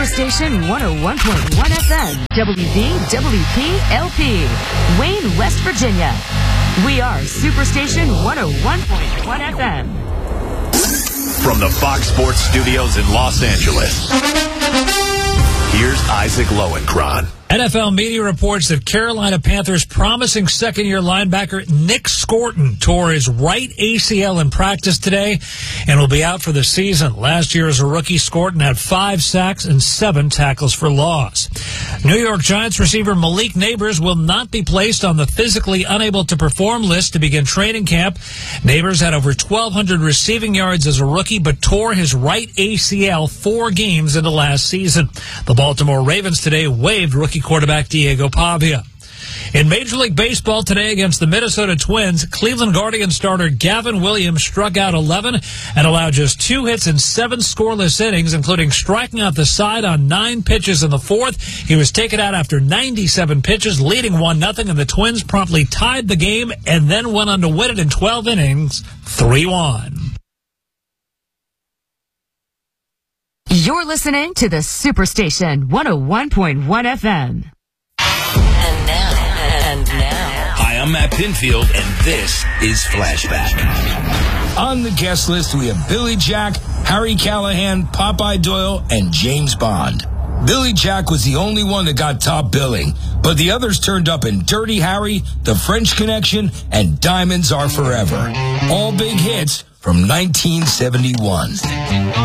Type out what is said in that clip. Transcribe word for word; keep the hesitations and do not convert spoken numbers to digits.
Superstation one oh one point one F M, W V W P L P, Wayne, West Virginia. We are Superstation one oh one point one F M. From the Fox Sports Studios in Los Angeles, here's Isaac Lowenkron. N F L media reports that Carolina Panthers promising second-year linebacker Nick Scorton tore his right A C L in practice today and will be out for the season. Last year as a rookie, Scorton had five sacks and seven tackles for loss. New York Giants receiver Malik Nabers will not be placed on the physically unable to perform list to begin training camp. Nabers had over twelve hundred receiving yards as a rookie but tore his right A C L four games into last season. The Baltimore Ravens today waived rookie quarterback Diego Pavia. In Major League Baseball today against the Minnesota Twins, Cleveland Guardians starter Gavin Williams struck out eleven and allowed just two hits in seven scoreless innings, including striking out the side on nine pitches in the fourth. He was taken out after ninety-seven pitches, leading one nothing, and the Twins promptly tied the game and then went on to win it in twelve innings, three one. You're listening to the Superstation one oh one point one F M. And now, and now. Hi, I'm Matt Pinfield, and this is Flashback. On the guest list, we have Billy Jack, Harry Callahan, Popeye Doyle, and James Bond. Billy Jack was the only one that got top billing, but the others turned up in Dirty Harry, The French Connection, and Diamonds Are Forever. All big hits from nineteen seventy-one.